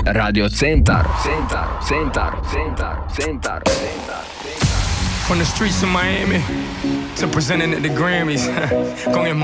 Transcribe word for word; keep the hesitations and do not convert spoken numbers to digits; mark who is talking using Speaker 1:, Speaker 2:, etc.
Speaker 1: Radio Centar. Centar, Centar, Centar, Centar, Centar.
Speaker 2: From the streets of Miami to presenting at the Grammys. Con el